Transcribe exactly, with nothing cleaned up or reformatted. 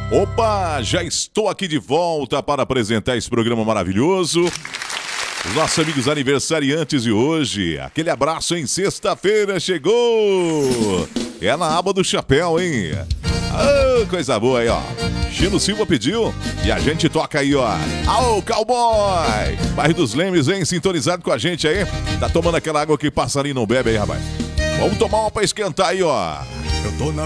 Opa, já estou aqui de volta para apresentar esse programa maravilhoso. Os nossos amigos aniversariantes de hoje. Aquele abraço em sexta-feira chegou. É na aba do chapéu, hein? Ah, coisa boa aí, ó. Chino Silva pediu e a gente toca aí, ó. Aô, cowboy! Bairro dos Lemes, hein? Sintonizado com a gente aí. Tá tomando aquela água que passarinho não bebe aí, rapaz. Vamos tomar uma pra esquentar aí, ó. Eu tô na